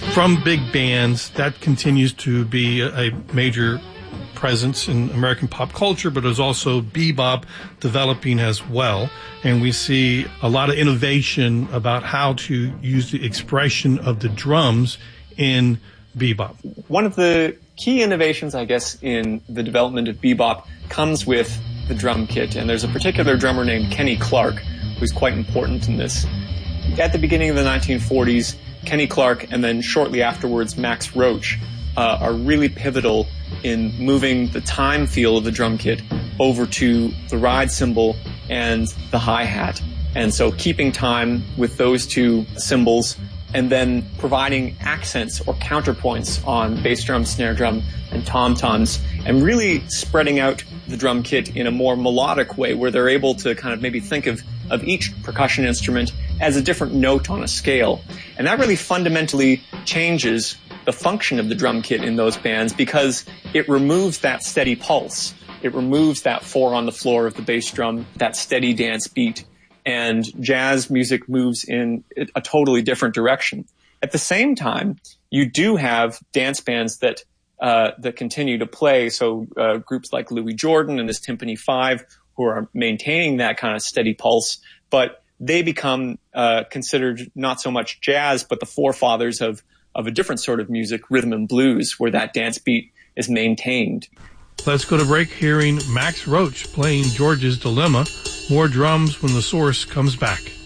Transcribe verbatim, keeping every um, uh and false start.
From big bands, that continues to be a, a major presence in American pop culture, but there's also bebop developing as well. And we see a lot of innovation about how to use the expression of the drums in bebop. One of the key innovations, I guess, in the development of bebop comes with the drum kit. And there's a particular drummer named Kenny Clark who's quite important in this. At the beginning of the nineteen forties, Kenny Clark and then shortly afterwards Max Roach uh, are really pivotal in moving the time feel of the drum kit over to the ride cymbal and the hi-hat. And so keeping time with those two cymbals and then providing accents or counterpoints on bass drum, snare drum, and tom-toms, and really spreading out the drum kit in a more melodic way where they're able to kind of maybe think of, of each percussion instrument as a different note on a scale. And that really fundamentally changes the function of the drum kit in those bands because it removes that steady pulse. It removes that four on the floor of the bass drum, that steady dance beat, and jazz music moves in a totally different direction. At the same time, you do have dance bands that uh, that continue to play. So uh, groups like Louis Jordan and his Timpani Five, who are maintaining that kind of steady pulse, but they become uh, considered not so much jazz, but the forefathers of of a different sort of music, rhythm and blues, where that dance beat is maintained. Let's go to break hearing Max Roach playing George's Dilemma. More drums when the source comes back.